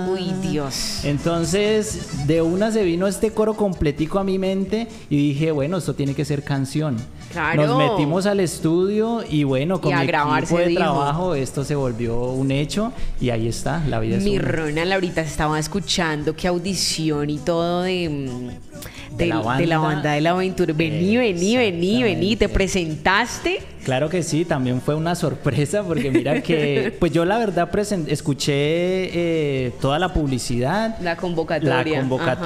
Uy, Dios. Entonces, de una se vino este coro completico a mi mente y dije, bueno, esto tiene que ser canción. Claro. Nos metimos al estudio y bueno, con Y a mi grabar, equipo se de dijo. trabajo esto se volvió un hecho y ahí está, la vida es Mi una. Ronald, ahorita estaba escuchando qué audición y todo de la banda de la aventura. Vení, ¿te presentaste? Claro que sí, también fue una sorpresa porque mira que, pues yo la verdad escuché toda la publicidad, La convocatoria.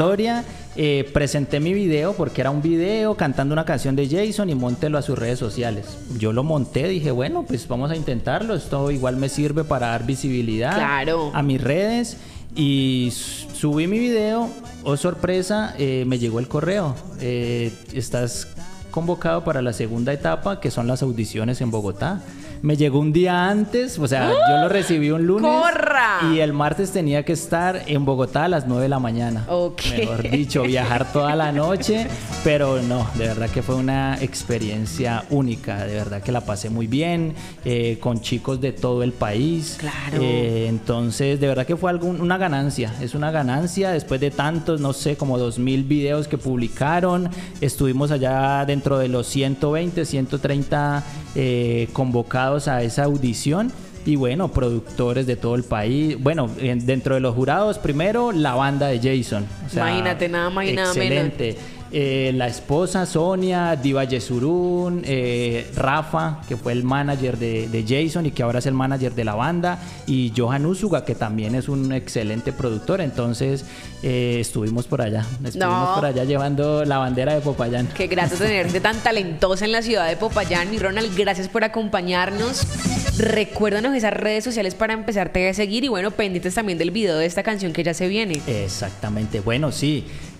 presenté mi video porque era un video cantando una canción de Jason y móntelo a sus redes sociales. Yo lo monté, dije, bueno, pues vamos a intentarlo, esto igual me sirve para dar visibilidad Claro. a mis redes y subí mi video, oh sorpresa, me llegó el correo, estás convocado para la segunda etapa, que son las audiciones en Bogotá. Me llegó un día antes, o sea, yo lo recibí un lunes. ¡Corra! Y el martes tenía que estar en Bogotá a las 9 de la mañana. Ok. Mejor dicho, viajar toda la noche. Pero no, de verdad que fue una experiencia única. De verdad que la pasé muy bien, con chicos de todo el país. Claro. Entonces, de verdad que fue una ganancia. Es una ganancia después de tantos, no sé, como 2000 videos que publicaron. Estuvimos allá dentro de los 120, 130 convocados a esa audición y bueno, productores de todo el país, bueno, dentro de los jurados primero la banda de Jason, o sea, Imagínate, nada más y nada menos. excelente. La esposa Sonia, Diva Yesurún, Rafa, que fue el manager de Jason y que ahora es el manager de la banda, y Johan Usuga, que también es un excelente productor. Entonces estuvimos por allá llevando la bandera de Popayán. Qué grato tener gente tan talentosa en la ciudad de Popayán. Mi Ronald, gracias por acompañarnos. Recuérdanos esas redes sociales para empezarte a seguir y bueno, pendientes también del video de esta canción que ya se viene. Exactamente, bueno, sí.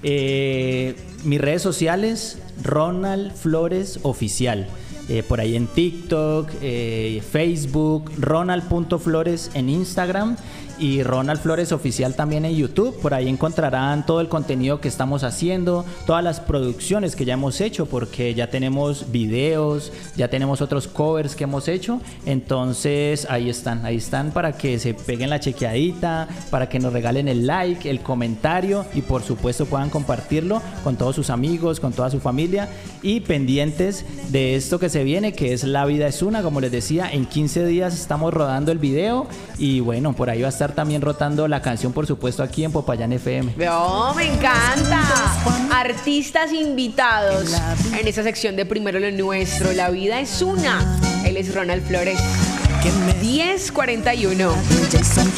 Mis redes sociales, Ronald Flores Oficial. Por ahí en TikTok, Facebook, Ronald.Flores en Instagram y Ronald Flores Oficial también en YouTube. Por ahí encontrarán todo el contenido que estamos haciendo, todas las producciones que ya hemos hecho, porque ya tenemos videos, ya tenemos otros covers que hemos hecho. Entonces ahí están para que se peguen la chequeadita, para que nos regalen el like, el comentario y por supuesto puedan compartirlo con todos sus amigos, con toda su familia, y pendientes de esto que se viene, que es La Vida es Una. Como les decía, en 15 días estamos rodando el video y bueno, por ahí va a estar también rotando la canción, por supuesto, aquí en Popayán FM. ¡Oh, me encanta! Artistas invitados en esa sección de Primero lo Nuestro. La Vida es Una. Él es Ronald Flores. 10:41.